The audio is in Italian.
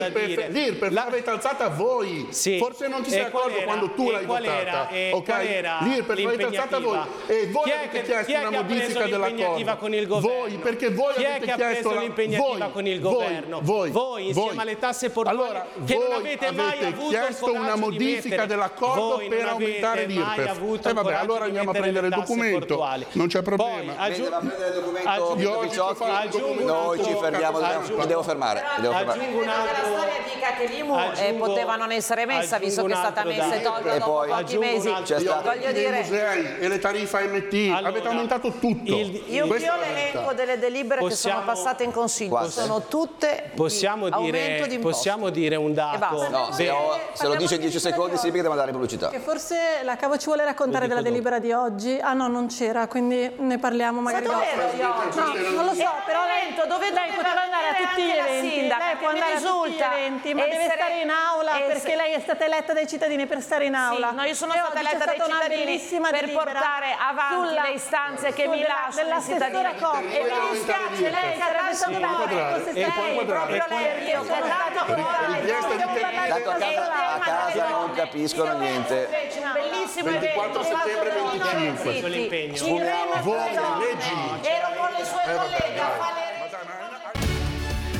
L'IRPEF l'avete alzata voi, sì. Forse non ti sei accorto quando tu l'hai votata, l'IRPEF l'avete alzata voi e voi avete chiesto una modifica dell'accordo con il governo? Voi, perché voi avete chiesto l'impegnativa con il governo? Voi insieme alle tasse portuali che non avete mai avuto chiesto una modifica dell'accordo per aumentare l'IRPEF. E vabbè, allora andiamo a prendere il documento, non c'è problema. Andiamo a prendere il documento. Noi ci fermiamo, mi devo fermare. La storia dica che l'IMU poteva non essere messa, visto che è stata messa e tolta dopo pochi mesi. Voglio dire, i musei e le tariffe AMT, avete aumentato tutto. Io l'elenco delle delibere che sono passate in consiglio, sono tutte aumento di imposte. Possiamo dire un dato? No, se lo dice in 10 secondi significa che devo andare in pubblicità. Che forse la Cavo ci vuole raccontare della delibera di oggi. Ah no, non c'era, quindi ne parliamo magari dopo. No, non lo so, però dove lei poteva andare a tutti gli eventi, lei può andare a tutti gli eventi, ma deve stare in aula perché lei è stata eletta dai cittadini per stare in aula. Sì, no, io sono stata eletta dai cittadini per portare avanti le istanze che mi lasciano i cittadini. E mi dispiace, lei sarebbe stato proprio lei, io sono Tanto a casa non capiscono niente. Bellissimo 24 settembre 25. Ero con le sue colleghe a fare